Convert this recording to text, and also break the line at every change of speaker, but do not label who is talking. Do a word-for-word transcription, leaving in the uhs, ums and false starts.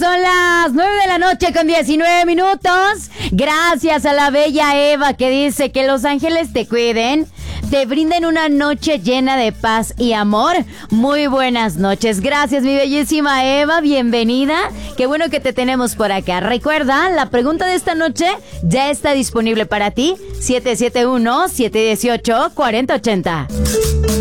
Son las nueve de la noche con diecinueve minutos. Gracias a la bella Eva que dice que los ángeles te cuiden, te brinden una noche llena de paz y amor. Muy buenas noches. Gracias, mi bellísima Eva. Bienvenida. Qué bueno que te tenemos por acá. Recuerda, la pregunta de esta noche ya está disponible para ti. siete siete uno, siete uno ocho, cuatro cero ocho cero.